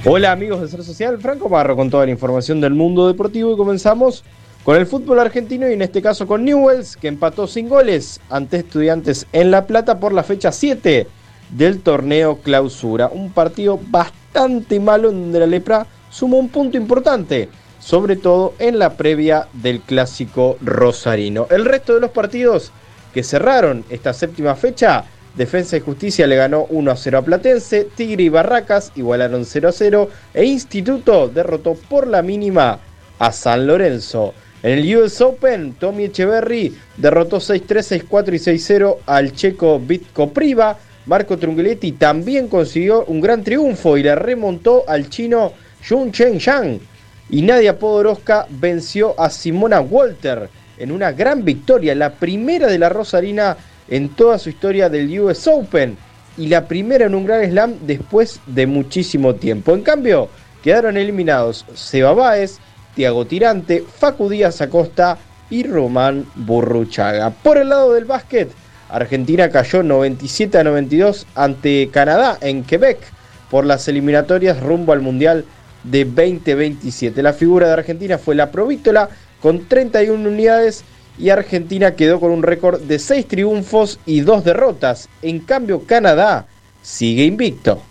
Hola amigos de Ser Social, Franco Barro con toda la información del mundo deportivo y comenzamos con el fútbol argentino y en este caso con Newell's, que empató sin goles ante Estudiantes en La Plata por la fecha 7 del torneo Clausura. Un partido bastante malo en donde la Lepra sumó un punto importante, sobre todo en la previa del clásico rosarino. El resto de los partidos que cerraron esta séptima fecha: Defensa y Justicia le ganó 1-0 a Platense, Tigre y Barracas igualaron 0-0 e Instituto derrotó por la mínima a San Lorenzo. En el US Open, Tommy Echeverry derrotó 6-3, 6-4 y 6-0 al checo Vitko Priva. Marco Trungelliti también consiguió un gran triunfo y le remontó al chino Jun Chen Yang. Y Nadia Podoroska venció a Simona Walter en una gran victoria, la primera de la rosarina en toda su historia del US Open y la primera en un Grand Slam después de muchísimo tiempo. En cambio, quedaron eliminados Seba Báez, Tiago Tirante, Facu Díaz Acosta y Román Burruchaga. Por el lado del básquet, Argentina cayó 97-92 ante Canadá en Quebec por las eliminatorias rumbo al Mundial de 2027. La figura de Argentina fue la Provítola con 31 unidades y Argentina quedó con un récord de 6 triunfos y 2 derrotas. En cambio, Canadá sigue invicto.